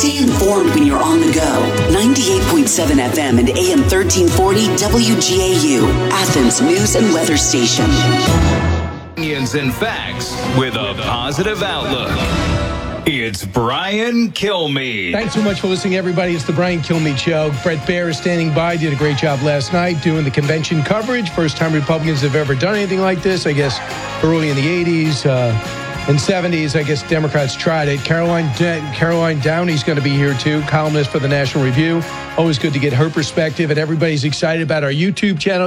Stay informed when you're on the go. 98.7 FM and AM 1340 WGAU, Athens News and Weather Station. Opinions and facts with a positive outlook. It's Brian Kilmeade. Thanks so much for listening, everybody. It's the Brian Kilmeade Show. Brett Baier is standing by. Did a great job last night doing the convention coverage. First time Republicans have ever done anything like this. I guess early in the 80s. In 70s, I guess Democrats tried it. Caroline Downey's going to be here, too, columnist for the National Review. Always good to get her perspective. And everybody's excited about our YouTube channel,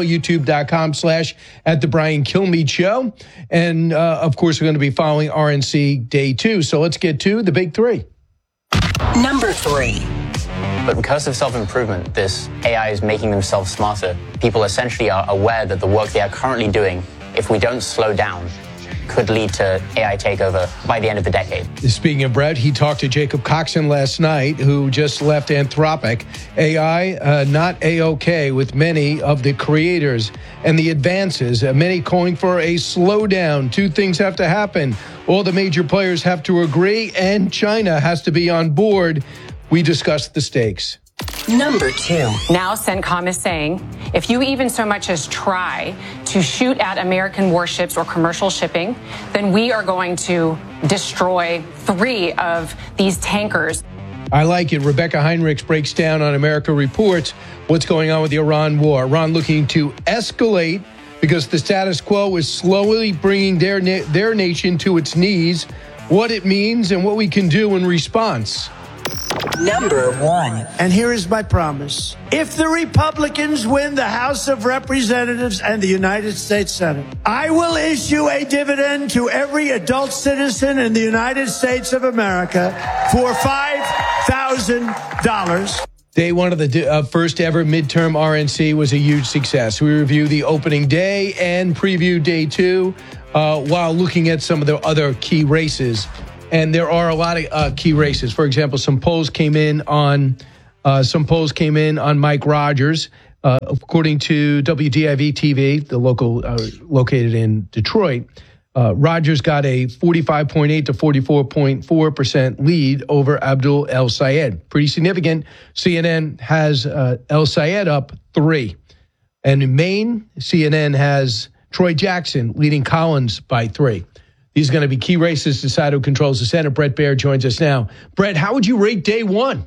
youtube.com/@thebriankilmeadshow. And, of course, we're going to be following RNC Day 2. So let's get to the big three. Number 3. But because of self-improvement, this AI is making themselves smarter. People essentially are aware that the work they are currently doing, if we don't slow down, could lead to AI takeover by the end of the decade. Speaking of Brett, he talked to Jacob Coxon last night, who just left Anthropic. AI not A-OK with many of the creators and the advances, many calling for a slowdown. Two things have to happen. All the major players have to agree, and China has to be on board. We discussed the stakes. Number 2. Now CENTCOM is saying, if you even so much as try to shoot at American warships or commercial shipping, then we are going to destroy 3 of these tankers. I like it. Rebecca Heinrichs breaks down on America Reports what's going on with the Iran war. Iran looking to escalate because the status quo is slowly bringing their nation to its knees, what it means and what we can do in response. Number 1. And here is my promise. If the Republicans win the House of Representatives and the United States Senate, I will issue a dividend to every adult citizen in the United States of America for $5,000. Day one of the first ever midterm RNC was a huge success. We review the opening day and preview day 2 while looking at some of the other key races. And there are a lot of key races. For example, some polls came in on Mike Rogers. According to WDIV-TV, the local located in Detroit, Rogers got a 45.8 to 44.4% lead over Abdul El Sayed. Pretty significant. CNN has El Sayed up 3. And in Maine, CNN has Troy Jackson leading Collins by 3. These are going to be key races to decide who controls the Senate. Brett Baier joins us now. Brett, how would you rate day 1?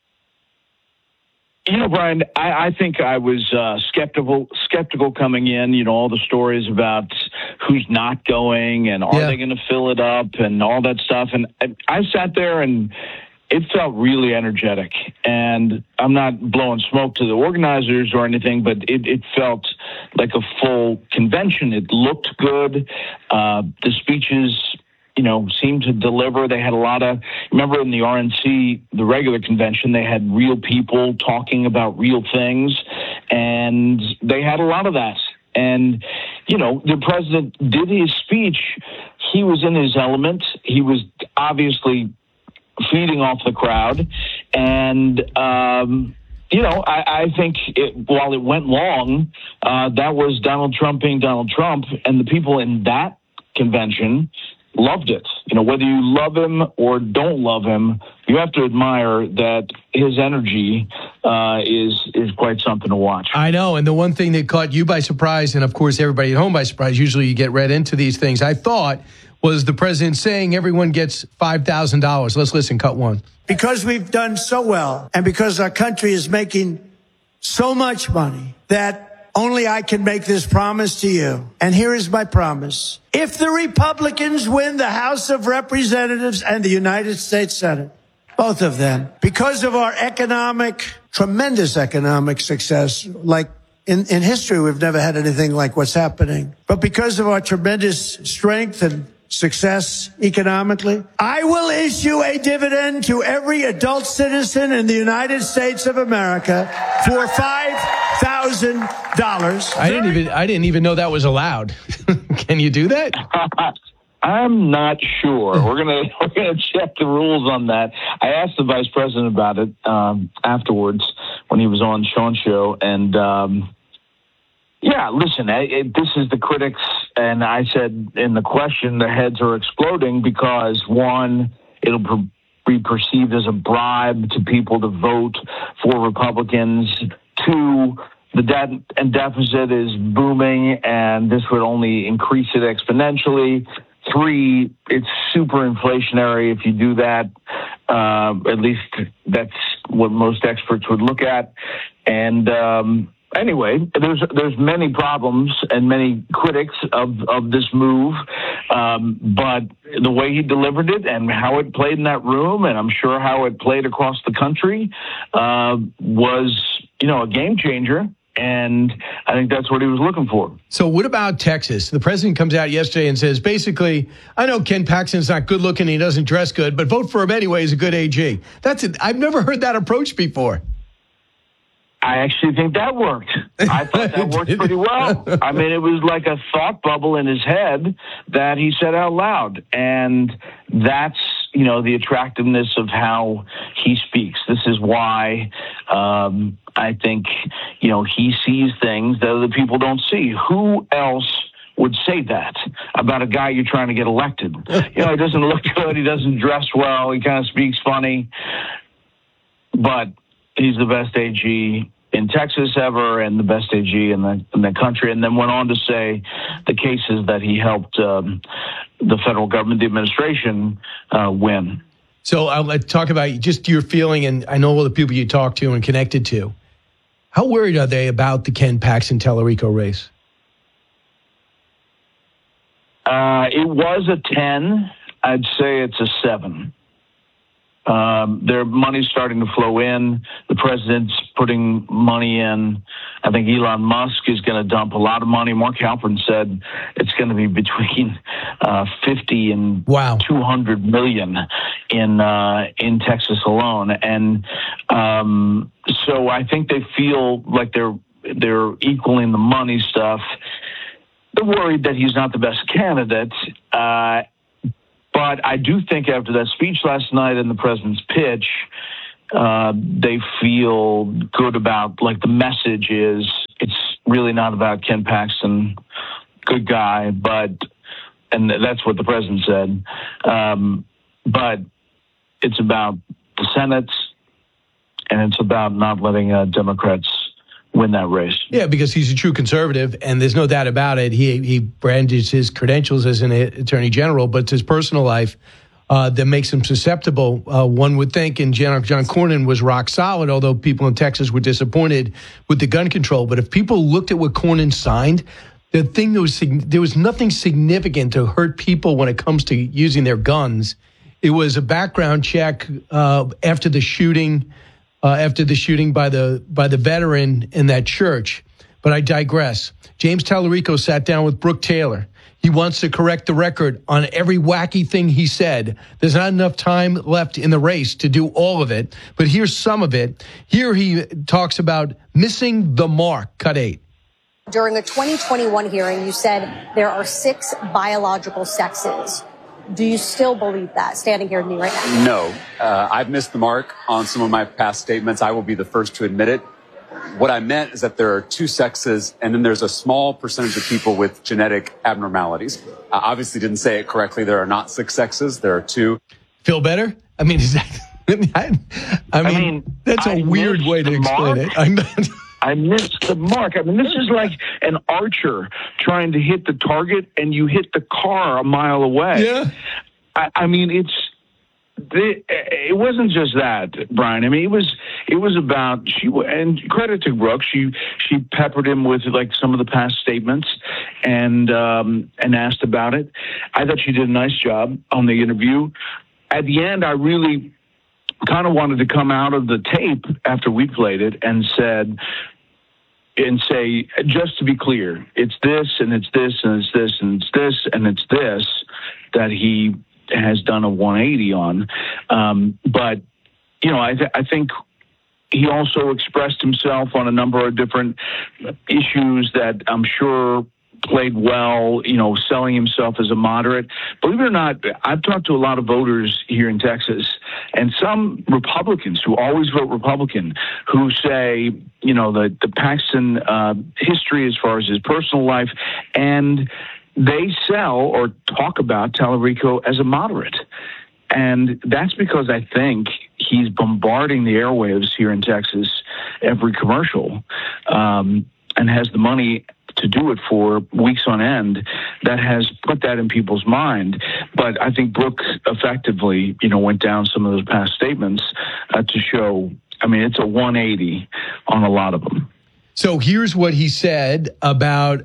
You know, Brian, I think I was skeptical coming in. You know, all the stories about who's not going and are they going to fill it up and all that stuff. And I sat there and it felt really energetic. And I'm not blowing smoke to the organizers or anything, but it felt like a full convention. It looked good. The speeches, you know, seemed to deliver. They had a lot of, remember in the RNC, the regular convention, they had real people talking about real things, and they had a lot of that. And, you know, the president did his speech. He was in his element. He was obviously feeding off the crowd. And, you know, I think while it went long, that was Donald Trump being Donald Trump, and the people in that convention loved it. You know, whether you love him or don't love him, you have to admire that his energy is quite something to watch. I know, and the one thing that caught you by surprise, and of course everybody at home by surprise, usually you get read into these things, I thought, was the president saying everyone gets $5,000. Let's listen, cut 1. Because we've done so well, and because our country is making so much money, that only I can make this promise to you. And here is my promise. If the Republicans win the House of Representatives and the United States Senate, both of them, because of our tremendous economic success, like in history, we've never had anything like what's happening. But because of our tremendous strength and success economically, I will issue a dividend to every adult citizen in the United States of America for $5,000. I didn't even know that was allowed. Can you do that? I'm not sure. We're gonna check the rules on that. I asked the vice president about it afterwards when he was on Sean's show, and yeah, listen, this is the critics, and I said in the question, the heads are exploding because, one, it'll be perceived as a bribe to people to vote for Republicans. 2, the debt and deficit is booming, and this would only increase it exponentially. 3, it's super inflationary if you do that. At least that's what most experts would look at. And anyway, there's many problems and many critics of this move, but the way he delivered it and how it played in that room, and I'm sure how it played across the country, was a game changer. And I think that's what he was looking for. So what about Texas? The president comes out yesterday and says, basically, I know Ken Paxton's not good looking, he doesn't dress good, but vote for him anyway, he's a good AG. That's it. I've never heard that approach before. I actually think that worked. I thought that worked pretty well. I mean, it was like a thought bubble in his head that he said out loud. And that's, the attractiveness of how he speaks. This is why I think, he sees things that other people don't see. Who else would say that about a guy you're trying to get elected? He doesn't look good. He doesn't dress well. He kind of speaks funny. But he's the best AG in Texas ever and the best AG in the country, and then went on to say the cases that he helped the federal government, the administration, win. So let's talk about just your feeling, and I know all the people you talk to and connected to. How worried are they about the Ken Paxton-Tallarico race? It was a 10. I'd say it's a 7. Their money's starting to flow in. The president's putting money in. I think Elon Musk is going to dump a lot of money. Mark Halperin said it's going to be between 50 and 200 million in Texas alone. And so I think they feel like they're equaling the money stuff. They're worried that he's not the best candidate. But I do think after that speech last night and the president's pitch, they feel good about, the message is it's really not about Ken Paxton, good guy, and that's what the president said. But it's about the Senate, and it's about not letting Democrats win that race. Yeah, because he's a true conservative, and there's no doubt about it. He brandishes his credentials as an attorney general, but it's his personal life that makes him susceptible. One would think, and John Cornyn was rock solid, although people in Texas were disappointed with the gun control. But if people looked at what Cornyn signed, the thing there was nothing significant to hurt people when it comes to using their guns. It was a background check after the shooting. After the shooting by the veteran in that church. But I digress. James Tallarico sat down with Brooke Taylor. He wants to correct the record on every wacky thing he said. There's not enough time left in the race to do all of it, but here's some of it. Here he talks about missing the mark. Cut 8. During a 2021 hearing, you said there are 6 biological sexes. Do you still believe that, standing here with me right now? No. I've missed the mark on some of my past statements. I will be the first to admit it. What I meant is that there are 2 sexes, and then there's a small percentage of people with genetic abnormalities. I obviously didn't say it correctly. There are not 6 sexes. There are 2. Feel better? I mean, is that... I mean, that's a weird way to explain it. I missed the mark. I mean, this is like an archer trying to hit the target and you hit the car a mile away. Yeah. I mean, it wasn't just that, Brian. I mean, it was about and credit to Brooke. She peppered him with some of the past statements and asked about it. I thought she did a nice job on the interview. At the end, I really kind of wanted to come out of the tape after we played it and say, just to be clear, it's this and it's this and it's this and it's this and it's this that he has done a 180 on. But, I think he also expressed himself on a number of different issues that I'm sure played well, selling himself as a moderate. Believe it or not, I've talked to a lot of voters here in Texas, and some Republicans who always vote Republican, who say, the Paxton history as far as his personal life, and they sell or talk about Tallarico as a moderate. And that's because I think he's bombarding the airwaves here in Texas every commercial, and has the money to do it for weeks on end. That has put that in people's mind. But I think Brooke effectively, went down some of those past statements to show, it's a 180 on a lot of them. So here's what he said about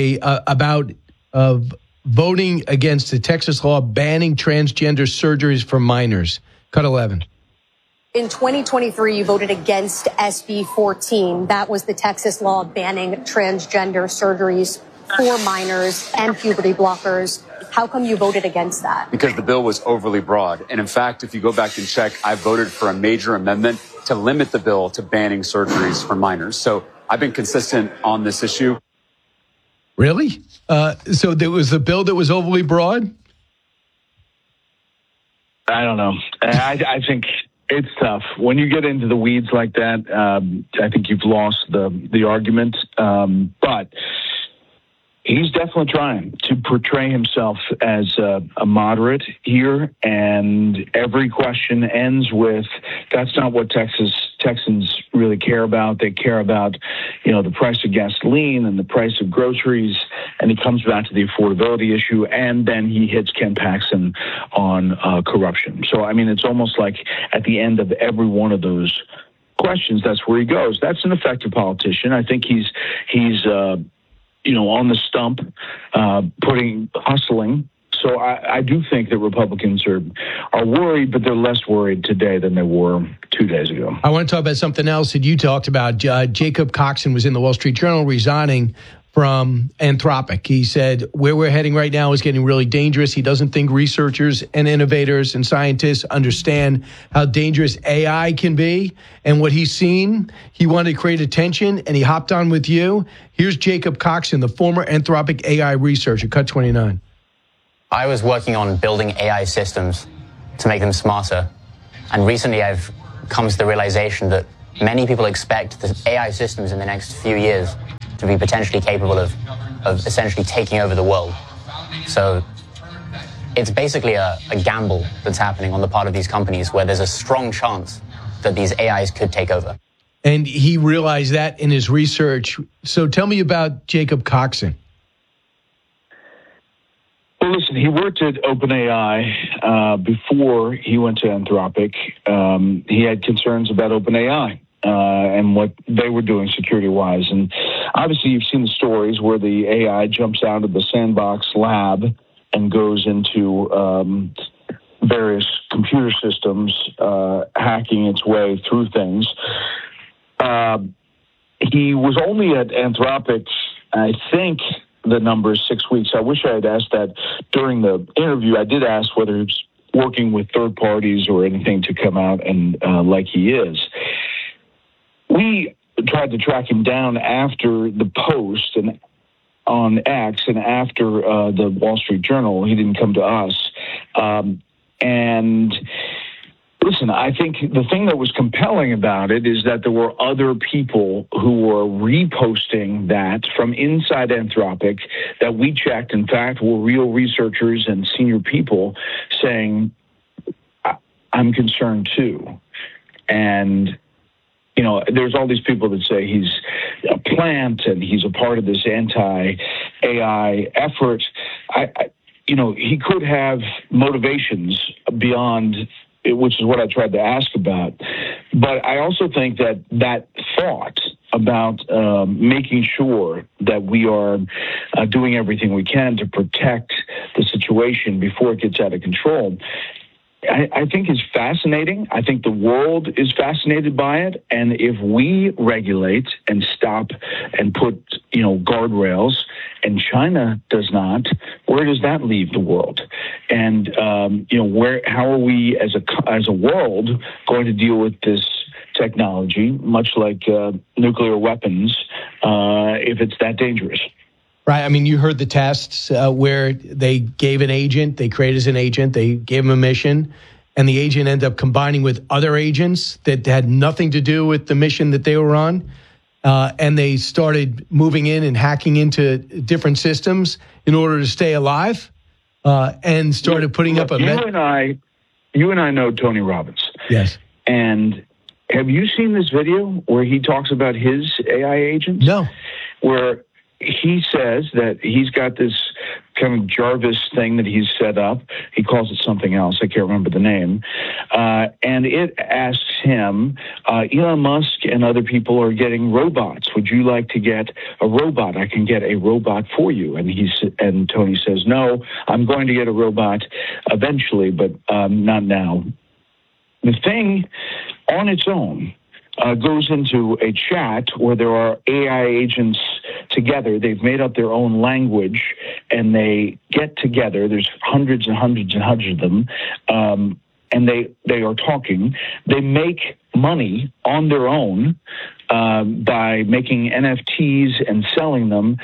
voting against the Texas law banning transgender surgeries for minors. Cut 11. In 2023, you voted against SB 14. That was the Texas law banning transgender surgeries for minors and puberty blockers. How come you voted against that? Because the bill was overly broad. And in fact, if you go back and check, I voted for a major amendment to limit the bill to banning surgeries for minors. So I've been consistent on this issue. Really? So there was a bill that was overly broad? I don't know. I think it's tough. When you get into the weeds like that, I think you've lost the argument. But he's definitely trying to portray himself as a moderate here, and every question ends with, that's not what Texans really care about. They care about, the price of gasoline and the price of groceries, and he comes back to the affordability issue, and then he hits Ken Paxton on corruption. So, it's almost like at the end of every one of those questions, that's where he goes. That's an effective politician. I think he's on the stump, hustling. So I do think that Republicans are worried, but they're less worried today than they were 2 days ago. I want to talk about something else that you talked about. Jacob Coxon was in the Wall Street Journal resigning from Anthropic. He said, where we're heading right now is getting really dangerous. He doesn't think researchers and innovators and scientists understand how dangerous AI can be and what he's seen. He wanted to create attention, and he hopped on with you. Here's Jacob Coxon, the former Anthropic AI researcher. Cut 29. I was working on building AI systems to make them smarter. And recently I've come to the realization that many people expect the AI systems in the next few years to be potentially capable of essentially taking over the world. So it's basically a gamble that's happening on the part of these companies where there's a strong chance that these AIs could take over. And he realized that in his research. So tell me about Jacob Coxon. Well, listen, he worked at OpenAI before he went to Anthropic. He had concerns about OpenAI and what they were doing security-wise. And obviously, you've seen the stories where the AI jumps out of the sandbox lab and goes into various computer systems, hacking its way through things. He was only at Anthropic, I think, the number is 6 weeks. I wish I had asked that during the interview. I did ask whether he was working with third parties or anything to come out and like he is. We tried to track him down after the post and on X and after the Wall Street Journal. He didn't come to us. And listen, I think the thing that was compelling about it is that there were other people who were reposting that from inside Anthropic that we checked, in fact, were real researchers and senior people saying, I'm concerned too. And, there's all these people that say he's a plant and he's a part of this anti-AI effort. He could have motivations beyond, which is what I tried to ask about. But I also think that thought about making sure that we are doing everything we can to protect the situation before it gets out of control, I think is fascinating. I think the world is fascinated by it. And if we regulate and stop and put, guardrails, and China does not, where does that leave the world? And, how are we as a world going to deal with this technology, much like nuclear weapons, if it's that dangerous? Right. You heard the tests where they gave an agent, they created an agent, they gave him a mission, and the agent ended up combining with other agents that had nothing to do with the mission that they were on. And they started moving in and hacking into different systems in order to stay alive and started putting up a... you and I know Tony Robbins. Yes. And have you seen this video where he talks about his AI agents? No. Where he says that he's got this kind of Jarvis thing that he's set up. He calls it something else. I can't remember the name. And it asks him, Elon Musk and other people are getting robots. Would you like to get a robot? I can get a robot for you. And Tony says, no, I'm going to get a robot eventually, but not now. The thing on its own goes into a chat where there are AI agents together. They've made up their own language, and they get together. There's hundreds and hundreds and hundreds of them, and they are talking. They make money on their own by making NFTs and selling them.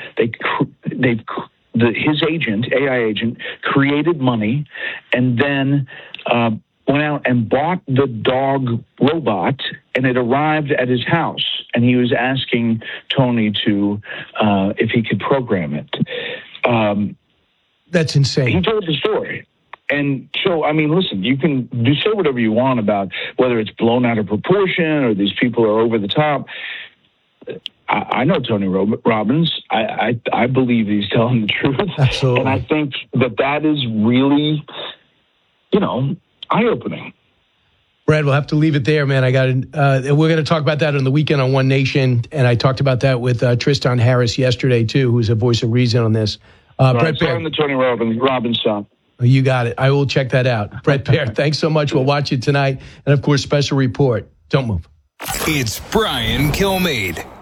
His agent, AI agent, created money, and then went out and bought the dog robot, and it arrived at his house, and he was asking Tony to if he could program it. That's insane. He told the story. And so, I mean, listen, you can say whatever you want about whether it's blown out of proportion or these people are over the top. I know Tony Robbins. I believe he's telling the truth. Absolutely. And I think that is really, eye-opening. Brad, we'll have to leave it there, man. We're going to talk about that on the weekend on One Nation, and I talked about that with Tristan Harris yesterday too, who's a voice of reason on this. Brett Baer, I'm the Tony Robbins son. You got it. I will check that out. Brett Baer, thanks so much. We'll watch it tonight, and of course, special report. Don't move. It's Brian Kilmeade.